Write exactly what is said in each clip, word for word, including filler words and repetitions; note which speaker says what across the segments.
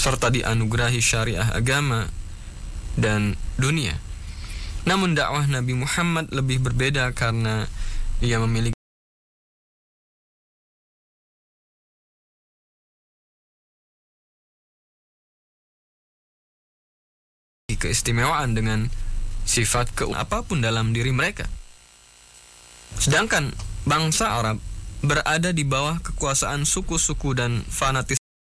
Speaker 1: serta dianugerahi syariah agama dan dunia. Namun dakwah Nabi Muhammad lebih berbeda karena ia memiliki keistimewaan dengan sifat ke apapun dalam diri mereka. Sedangkan bangsa Arab berada di bawah kekuasaan suku-suku dan fanatisme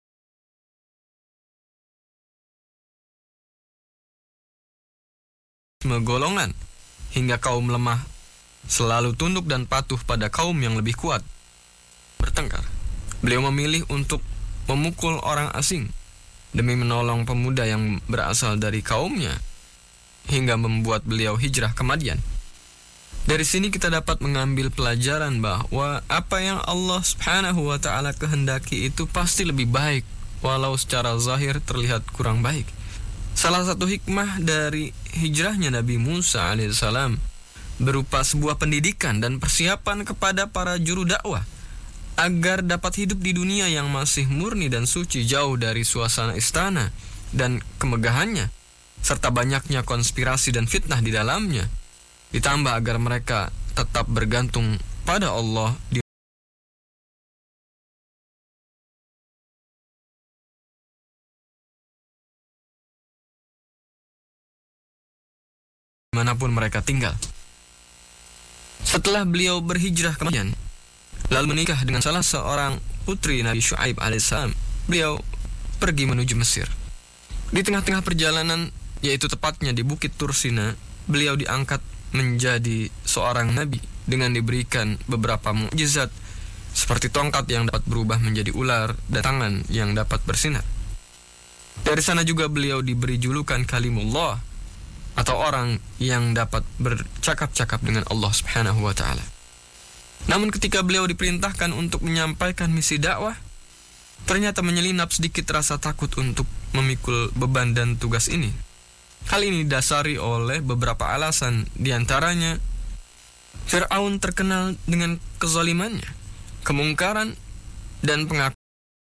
Speaker 1: golongan, hingga kaum lemah selalu tunduk dan patuh pada kaum yang lebih kuat. Bertengkar, beliau memilih untuk memukul orang asing demi menolong pemuda yang berasal dari kaumnya, hingga membuat beliau hijrah ke Madyan. Dari sini kita dapat mengambil pelajaran bahwa apa yang Allah Subhanahu wa Ta'ala kehendaki itu pasti lebih baik, walau secara zahir terlihat kurang baik. Salah satu hikmah dari hijrahnya Nabi Musa alaihissalam berupa sebuah pendidikan dan persiapan kepada para juru dakwah agar dapat hidup di dunia yang masih murni dan suci, jauh dari suasana istana dan kemegahannya, serta banyaknya konspirasi dan fitnah di dalamnya. Ditambah agar mereka tetap bergantung pada Allah di manapun mereka tinggal. Setelah beliau berhijrah ke Madyan, lalu menikah dengan salah seorang putri Nabi Syuaib alaihissalam, beliau pergi menuju Mesir. Di tengah-tengah perjalanan, yaitu tepatnya di Bukit Tursina, beliau diangkat menjadi seorang nabi dengan diberikan beberapa mukjizat seperti tongkat yang dapat berubah menjadi ular dan tangan yang dapat bersinar. Dari sana juga beliau diberi julukan Kalimullah, atau orang yang dapat bercakap-cakap dengan Allah Subhanahu wa Ta'ala. Namun ketika beliau diperintahkan untuk menyampaikan misi dakwah, ternyata menyelinap sedikit rasa takut untuk memikul beban dan tugas ini. Hal ini didasari oleh beberapa alasan, diantaranya Fir'aun terkenal dengan kezalimannya, kemungkaran, dan pengakuan